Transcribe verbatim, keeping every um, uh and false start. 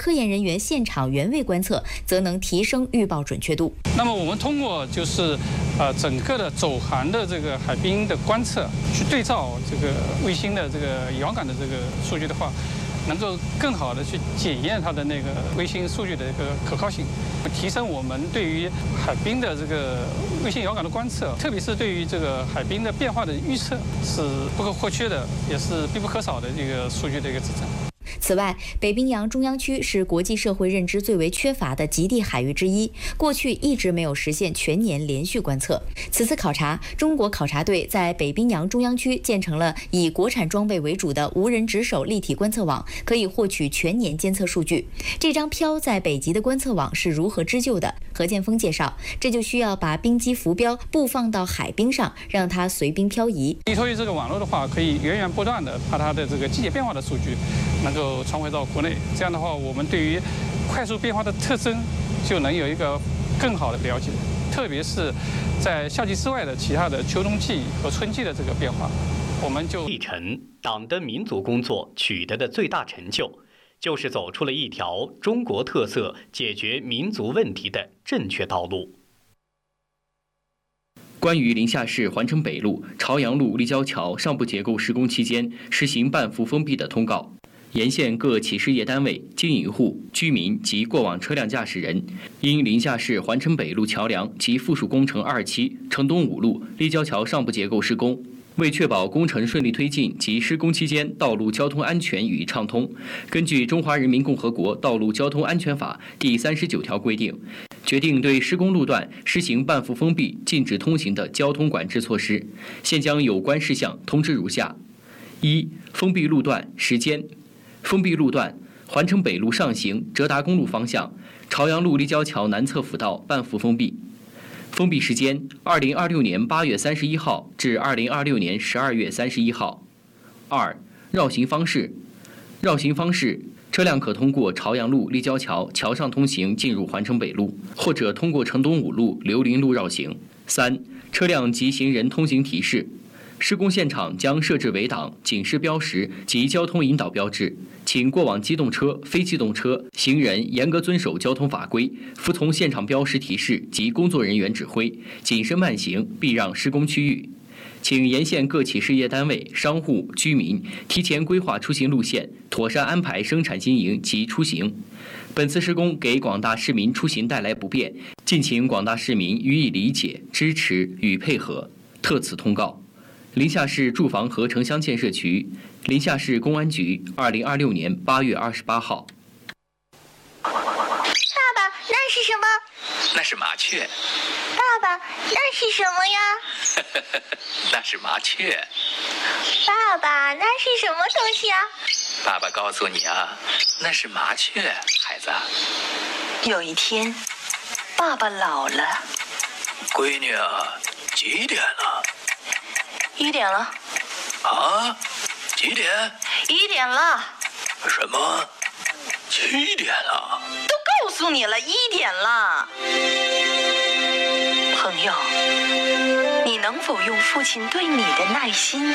科研人员现场原位观测，则能提升预报准确度。 那么我们通过就是呃整个的走航的这个海冰的观测，去对照这个卫星的这个遥感的这个数据的话，能够更好的去检验它的那个卫星数据的一个可靠性，提升我们对于海冰的这个卫星遥感的观测，特别是对于这个海冰的变化的预测是不可或缺的，也是必不可少的这个数据的一个支撑。 此外，北冰洋中央区是国际社会认知最为缺乏的极地海域之一，过去一直没有实现全年连续观测。此次考察，中国考察队在北冰洋中央区建成了以国产装备为主的无人值守立体观测网，可以获取全年监测数据。这张漂在北极的观测网是如何织就的？何建峰介绍，这就需要把冰机浮标布放到海冰上，让它随冰漂移。 依托于这个网络的话，可以源源不断的把它的这个季节变化的数据能够传回到国内，这样的话，我们对于快速变化的特征就能有一个更好的了解，特别是在夏季之外的其他的秋冬季和春季的这个变化，我们就历程党的民族工作取得的最大成就，就是走出了一条中国特色解决民族问题的正确道路。 关于临夏市环城北路、朝阳路立交桥上部结构施工期间实行半幅封闭的通告，沿线各企事业单位、经营户、居民及过往车辆驾驶人，因临夏市环城北路桥梁及附属工程二期城东五路立交桥上部结构施工，为确保工程顺利推进及施工期间道路交通安全与畅通，根据《中华人民共和国道路交通安全法》第三十九条规定，决定对施工路段实行半幅封闭、禁止通行的交通管制措施。现将有关事项通知如下：一、封闭路段时间。封闭路段：环城北路上行浙达公路方向，朝阳路立交桥南侧辅道半幅封闭。封闭时间：二零二六年八月三十一号至二零二六年十二月三十一号。二、绕行方式。绕行方式：车辆可通过朝阳路立交桥桥上通行进入环城北路，或者通过城东五路刘林路绕行。三、车辆及行人通行提示。施工现场将设置围挡、警示标识及交通引导标志，请过往机动车、非机动车、行人严格遵守交通法规，服从现场标识提示及工作人员指挥，谨慎慢行，避让施工区域。请沿线各企事业单位、商户、居民提前规划出行路线，妥善安排生产经营及出行。本次施工给广大市民出行带来不便，敬请广大市民予以理解、支持与配合。特此通告。临夏市住房和城乡建设局、临夏市公安局，二零二六年八月二十八号。 爸爸，那是什么？ 那是麻雀。 爸爸，那是什么呀？ 那是麻雀。 爸爸，那是什么东西啊？ 爸爸告诉你啊，那是麻雀，孩子。 有一天，爸爸老了。 闺女啊，几点了？ 一点了。 啊？几点？ 一点了。 什么？七点了？ 都告诉你了，一点了。朋友，你能否用父亲对你的耐心